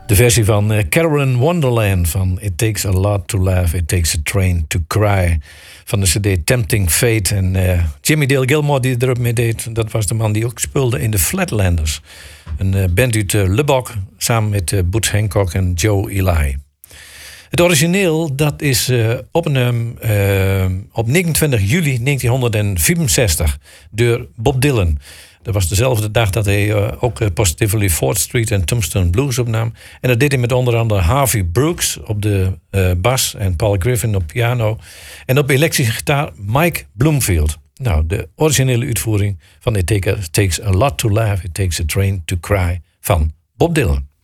De versie van Carolyn Wonderland van It Takes a Lot to Laugh, It Takes a Train to Cry. Van de cd Tempting Fate. En Jimmy Dale Gilmore die erop mee deed, dat was de man die ook speelde in de Flatlanders. Een band uit Lubbock, samen met Boots Hancock en Joe Ely. Het origineel dat is opgenomen op 29 juli 1965 door Bob Dylan. Dat was dezelfde dag dat hij ook Positively 4th Street en Tombstone Blues opnam. En dat deed hij met onder andere Harvey Brooks op de bas en Paul Griffin op piano. En op elektrische gitaar Mike Bloomfield. Nou, de originele uitvoering van It Takes a Lot to Laugh, It Takes a Train to Cry van Bob Dylan.